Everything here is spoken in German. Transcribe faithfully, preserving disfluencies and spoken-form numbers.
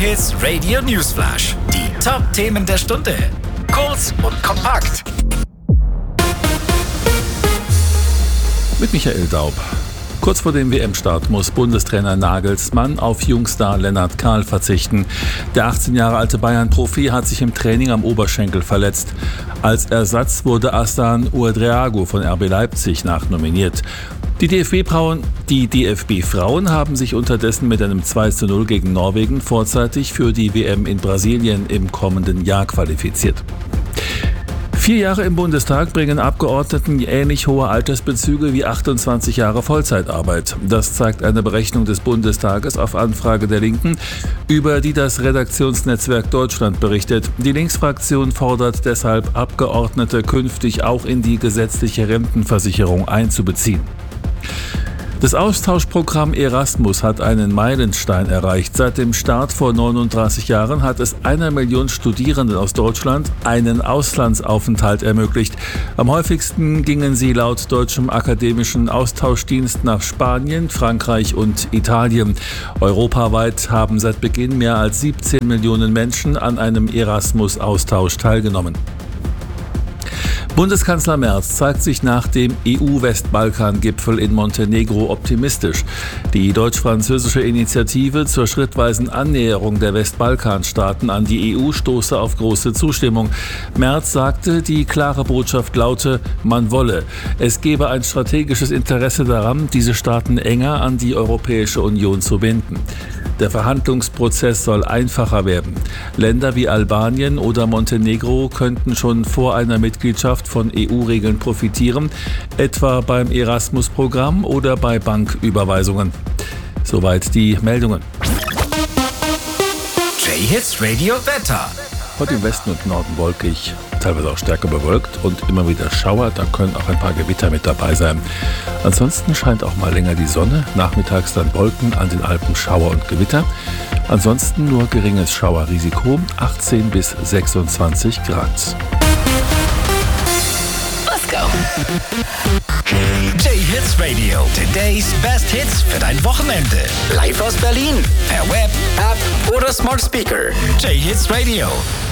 J-Hits Radio Newsflash. Die Top-Themen der Stunde. Kurz und kompakt. Mit Michael Daub. Kurz vor dem W M-Start muss Bundestrainer Nagelsmann auf Jungstar Lennart Kahl verzichten. Der achtzehn Jahre alte Bayern-Profi hat sich im Training am Oberschenkel verletzt. Als Ersatz wurde Aslan Ouedraogo von R B Leipzig nachnominiert. Die D F B-Frauen, die D F B-Frauen haben sich unterdessen mit einem zwei zu null gegen Norwegen vorzeitig für die W M in Brasilien im kommenden Jahr qualifiziert. Vier Jahre im Bundestag bringen Abgeordneten ähnlich hohe Altersbezüge wie achtundzwanzig Jahre Vollzeitarbeit. Das zeigt eine Berechnung des Bundestages auf Anfrage der Linken, über die das Redaktionsnetzwerk Deutschland berichtet. Die Linksfraktion fordert deshalb, Abgeordnete künftig auch in die gesetzliche Rentenversicherung einzubeziehen. Das Austauschprogramm Erasmus hat einen Meilenstein erreicht. Seit dem Start vor neununddreißig Jahren hat es einer Million Studierenden aus Deutschland einen Auslandsaufenthalt ermöglicht. Am häufigsten gingen sie laut deutschem akademischen Austauschdienst nach Spanien, Frankreich und Italien. Europaweit haben seit Beginn mehr als siebzehn Millionen Menschen an einem Erasmus-Austausch teilgenommen. Bundeskanzler Merz zeigt sich nach dem E U-Westbalkan-Gipfel in Montenegro optimistisch. Die deutsch-französische Initiative zur schrittweisen Annäherung der Westbalkanstaaten an die E U stoße auf große Zustimmung. Merz sagte, die klare Botschaft laute, man wolle. Es gebe ein strategisches Interesse daran, diese Staaten enger an die Europäische Union zu binden. Der Verhandlungsprozess soll einfacher werden. Länder wie Albanien oder Montenegro könnten schon vor einer Mitgliedschaft von E U-Regeln profitieren, etwa beim Erasmus-Programm oder bei Banküberweisungen. Soweit die Meldungen. J-Hits Radio Wetter. Heute im Westen und Norden wolkig, teilweise auch stärker bewölkt und immer wieder Schauer. Da können auch ein paar Gewitter mit dabei sein. Ansonsten scheint auch mal länger die Sonne. Nachmittags dann Wolken, an den Alpen Schauer und Gewitter. Ansonsten nur geringes Schauerrisiko, achtzehn bis sechsundzwanzig Grad. Let's go. J-Hits Radio. Today's Best Hits für dein Wochenende. Live aus Berlin. Per Web, App oder Smart Speaker. J-Hits Radio.